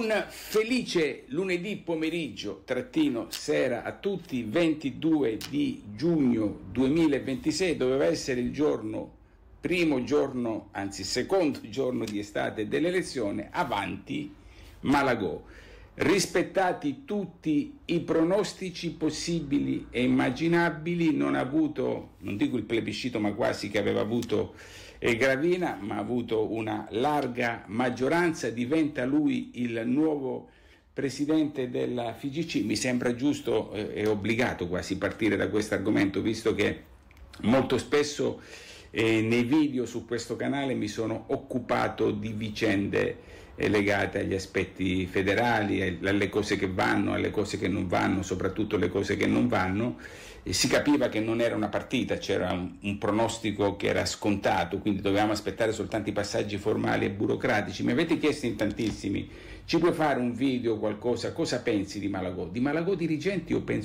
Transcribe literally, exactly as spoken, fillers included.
Un felice lunedì pomeriggio, trattino sera a tutti, ventidue di giugno duemilaventisei, doveva essere il giorno, primo giorno, anzi secondo giorno di estate dell'elezione, avanti Malagò. Rispettati tutti i pronostici possibili e immaginabili, non ha avuto, non dico il plebiscito, ma quasi che aveva avuto eh, Gravina, ma ha avuto una larga maggioranza, diventa lui il nuovo presidente della F I G C. Mi sembra giusto e eh, obbligato quasi partire da questo argomento, visto che molto spesso eh, nei video su questo canale mi sono occupato di vicende legate agli aspetti federali, alle cose che vanno, alle cose che non vanno, soprattutto le cose che non vanno. E si capiva che non era una partita, c'era un, un pronostico che era scontato, quindi dovevamo aspettare soltanto i passaggi formali e burocratici. Mi avete chiesto in tantissimi, ci puoi fare un video, qualcosa, cosa pensi di Malagò? Di Malagò dirigenti io penso